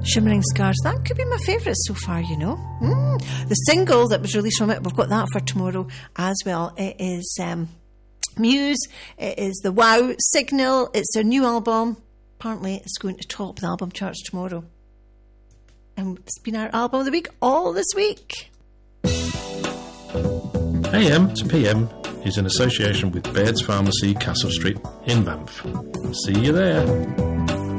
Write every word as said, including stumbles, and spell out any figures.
Shimmering Scars. That could be my favourite so far, you know. Mm. The single that was released from it, we've got that for tomorrow as well. It is um, Muse. It is the Wow Signal. It's their new album. Apparently it's going to top the album charts tomorrow. And it's been our album of the week all this week. A M to P M is in association with Baird's Pharmacy, Castle Street in Banff. See you there.